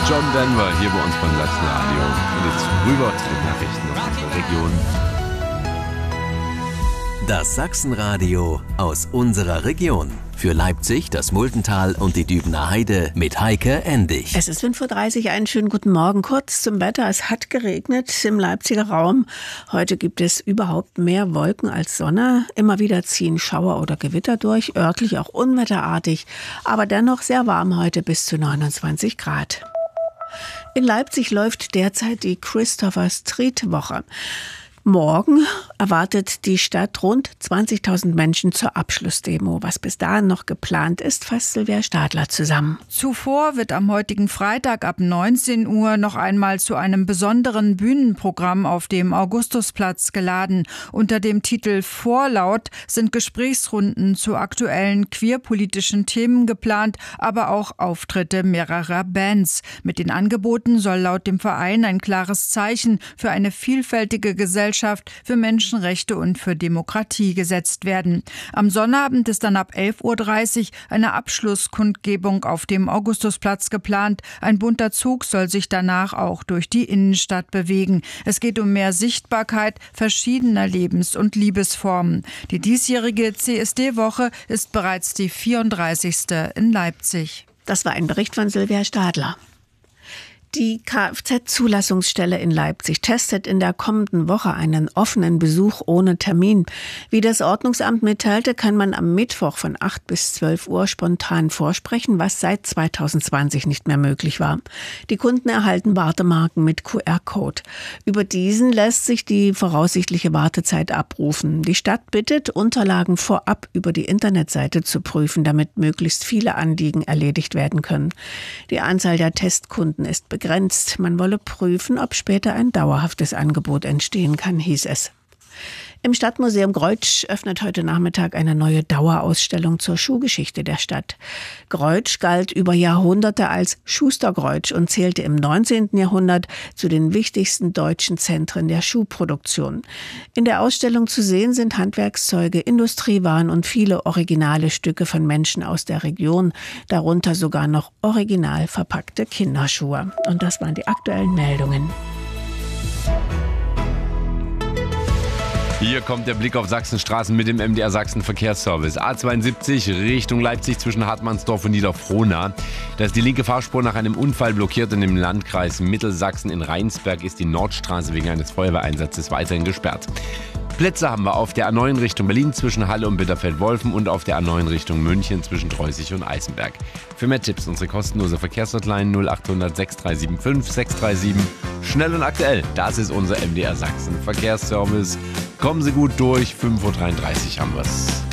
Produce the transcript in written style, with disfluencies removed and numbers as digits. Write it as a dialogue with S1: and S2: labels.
S1: John Denver hier bei uns beim Sachsenradio. Und jetzt rüber zu den Nachrichten aus unserer Region.
S2: Das Sachsenradio aus unserer Region. Für Leipzig, das Muldental und die Dübener Heide mit Heike Endig.
S3: Es ist 5:30 Uhr, einen schönen guten Morgen. Kurz zum Wetter, es hat geregnet im Leipziger Raum. Heute gibt es überhaupt mehr Wolken als Sonne. Immer wieder ziehen Schauer oder Gewitter durch, örtlich auch unwetterartig, aber dennoch sehr warm heute bis zu 29 Grad. In Leipzig läuft derzeit die Christopher Street Woche. Morgen erwartet die Stadt rund 20.000 Menschen zur Abschlussdemo. Was bis dahin noch geplant ist, fasst Silvia Stadler zusammen.
S4: Zuvor wird am heutigen Freitag ab 19 Uhr noch einmal zu einem besonderen Bühnenprogramm auf dem Augustusplatz geladen. Unter dem Titel Vorlaut sind Gesprächsrunden zu aktuellen queerpolitischen Themen geplant, aber auch Auftritte mehrerer Bands. Mit den Angeboten soll laut dem Verein ein klares Zeichen für eine vielfältige Gesellschaft, für Menschenrechte und für Demokratie gesetzt werden. Am Sonnabend ist dann ab 11:30 Uhr eine Abschlusskundgebung auf dem Augustusplatz geplant. Ein bunter Zug soll sich danach auch durch die Innenstadt bewegen. Es geht um mehr Sichtbarkeit verschiedener Lebens- und Liebesformen. Die diesjährige CSD-Woche ist bereits die 34. in Leipzig.
S3: Das war ein Bericht von Silvia Stadler. Die Kfz-Zulassungsstelle in Leipzig testet in der kommenden Woche einen offenen Besuch ohne Termin. Wie das Ordnungsamt mitteilte, kann man am Mittwoch von 8 bis 12 Uhr spontan vorsprechen, was seit 2020 nicht mehr möglich war. Die Kunden erhalten Wartemarken mit QR-Code. Über diesen lässt sich die voraussichtliche Wartezeit abrufen. Die Stadt bittet, Unterlagen vorab über die Internetseite zu prüfen, damit möglichst viele Anliegen erledigt werden können. Die Anzahl der Testkunden ist begrenzt. Man wolle prüfen, ob später ein dauerhaftes Angebot entstehen kann, hieß es. Im Stadtmuseum Greutsch öffnet heute Nachmittag eine neue Dauerausstellung zur Schuhgeschichte der Stadt. Greutsch galt über Jahrhunderte als Schuster-Greutsch und zählte im 19. Jahrhundert zu den wichtigsten deutschen Zentren der Schuhproduktion. In der Ausstellung zu sehen sind Handwerkszeuge, Industriewaren und viele originale Stücke von Menschen aus der Region, darunter sogar noch original verpackte Kinderschuhe. Und das waren die aktuellen Meldungen.
S1: Hier kommt der Blick auf Sachsenstraßen mit dem MDR Sachsen Verkehrsservice. A72 Richtung Leipzig zwischen Hartmannsdorf und Niederfrohna. Da ist die linke Fahrspur nach einem Unfall blockiert und im Landkreis Mittelsachsen in Rheinsberg ist die Nordstraße wegen eines Feuerwehreinsatzes weiterhin gesperrt. Plätze haben wir auf der A9 Richtung Berlin zwischen Halle und Bitterfeld-Wolfen und auf der A9 Richtung München zwischen Treusig und Eisenberg. Für mehr Tipps unsere kostenlose Verkehrshotline 0800 6375 637. Schnell und aktuell, das ist unser MDR Sachsen Verkehrsservice. Kommen Sie gut durch, 5:33 Uhr haben wir es.